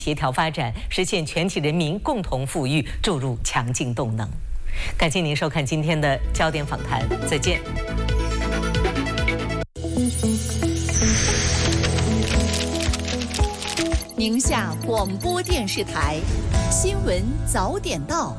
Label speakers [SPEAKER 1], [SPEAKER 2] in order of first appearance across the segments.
[SPEAKER 1] 协调发展，实现全体人民共同富裕，注入强劲动能。感谢您收看今天的焦点访谈，再见。
[SPEAKER 2] 宁夏广播电视台新闻早点到。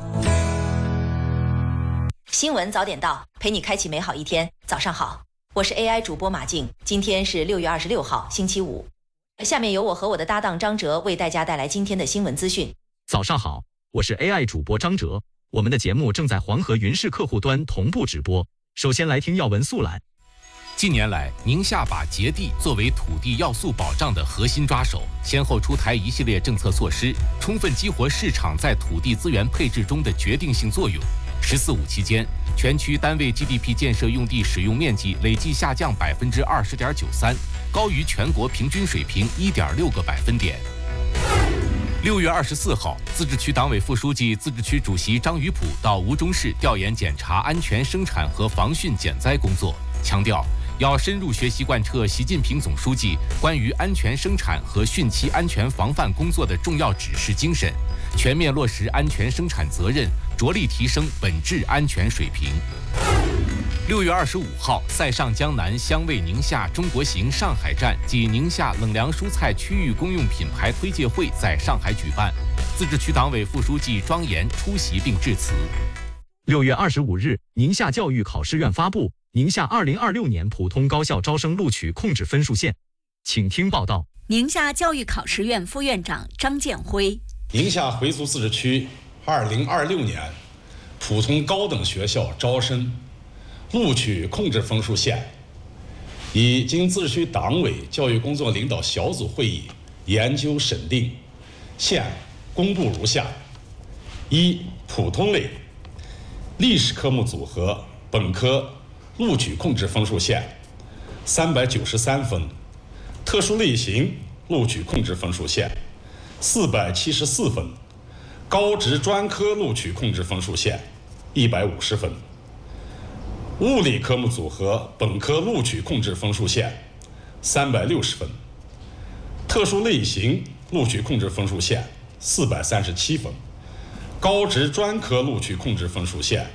[SPEAKER 3] 新闻早点到，陪你开启美好一天。早上好，我是 AI 主播马静。今天是6月26号，星期五。下面由我和我的搭档张哲为大家带来今天的新闻资讯。
[SPEAKER 4] 早上好，我是 AI 主播张哲。我们的节目正在黄河云视客户端同步直播。首先来听要闻速览。
[SPEAKER 5] 近年来，宁夏把节地作为土地要素保障的核心抓手，先后出台一系列政策措施，充分激活市场在土地资源配置中的决定性作用。“14·5”期间，全区单位 GDP 建设用地使用面积累计下降20.93%，高于全国平均水平1.6个百分点。6月24号，自治区党委副书记、自治区主席张宇普到吴忠市调研检查安全生产和防汛减灾工作，强调要深入学习贯彻习近平总书记关于安全生产和汛期安全防范工作的重要指示精神，全面落实安全生产责任，着力提升本质安全水平。6月25号，塞上江南香味宁夏中国行上海站暨宁夏冷凉蔬菜区域公用品牌推介会在上海举办，自治区党委副书记庄严出席并致辞。
[SPEAKER 4] 6月25日，宁夏教育考试院发布宁夏2026年普通高校招生录取控制分数线，请听报道。
[SPEAKER 2] 宁夏教育考试院副院长张建辉：
[SPEAKER 6] 宁夏回族自治区2026年普通高等学校招生录取控制分数线，已经自治区党委教育工作领导小组会议研究审定，现公布如下：一、普通类历史科目组合本科录取控制分数线393分，特殊类型录取控制分数线474分，高职专科录取控制分数线150分。物理科目组合本科录取控制分数线360分，特殊类型录取控制分数线437分，高职专科录取控制分数线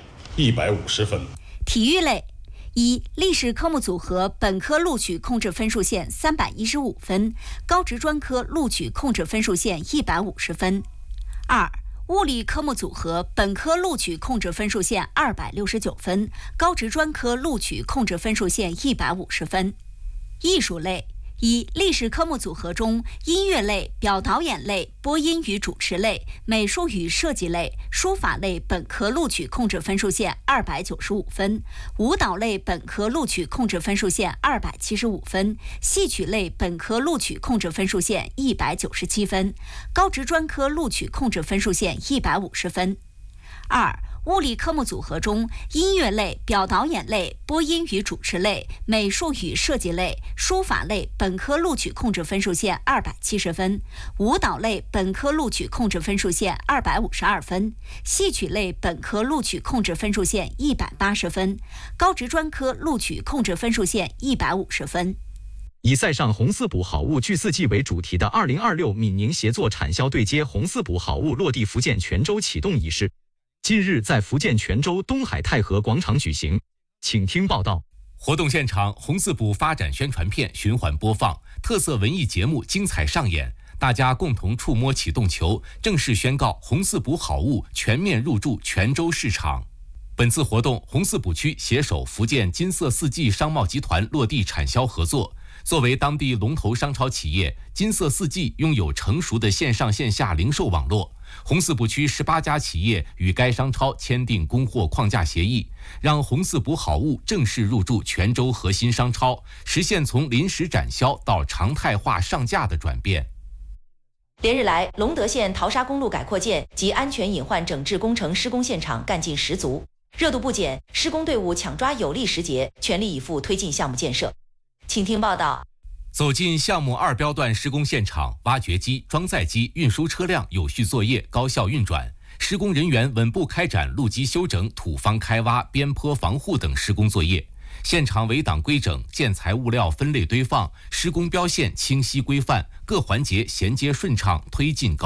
[SPEAKER 6] 150分。
[SPEAKER 2] 体育类：一、历史科目组合本科录取控制分数线315分，高职专科录取控制分数线150分。二、物理科目组合本科录取控制分数线269分，高职专科录取控制分数线150分。艺术类：一、历史科目组合中，音乐类、表导演类、播音与主持类、美术与设计类、书法类本科录取控制分数线295分，舞蹈类本科录取控制分数线275分，戏曲类本科录取控制分数线197分，高职专科录取控制分数线150分。二、物理科目组合中，音乐类、表导演类、播音与主持类、美术与设计类、书法类本科录取控制分数线270分，舞蹈类本科录取控制分数线252分，戏曲类本科录取控制分数线180分，高职专科录取控制分数线150分。
[SPEAKER 4] 以塞上红四补好物聚四季为主题的2026闽宁协作产销对接红四补好物落地福建泉州启动仪式近日在福建泉州东海太和广场举行，请听报道。
[SPEAKER 5] 活动现场，红四补发展宣传片循环播放，特色文艺节目精彩上演，大家共同触摸启动球，正式宣告红四补好物全面入驻泉州市场。本次活动，红四补区携手福建金色四季商贸集团落地产销合作。作为当地龙头商超企业，金色四季拥有成熟的线上线下零售网络。红四补区18家企业与该商超签订供货框架协议，让红四补好物正式入驻泉州核心商超，实现从临时展销到常态化上架的转变。
[SPEAKER 3] 连日来，隆德县淘沙公路改扩建及安全隐患整治工程施工现场干劲十足，热度不减，施工队伍抢抓有利时节，全力以赴推进项目建设。请听报道。
[SPEAKER 5] 走进项目2标段施工现场，挖掘机、装载机运输车辆有序作业，高效运转，施工人员稳步开展路基修整、土方开挖、边坡防护等施工作业。现场围挡规整，建材物料分类堆放，施工标线清晰规范，各环节衔接顺畅，推进高